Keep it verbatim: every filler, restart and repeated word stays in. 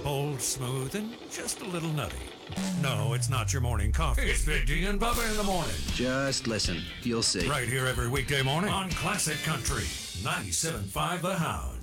Bold, smooth, and just a little nutty. No, it's not your morning coffee. It's Big D and Bubba in the morning. Just listen. You'll see. Right here every weekday morning on Classic Country ninety-seven point five The Hound.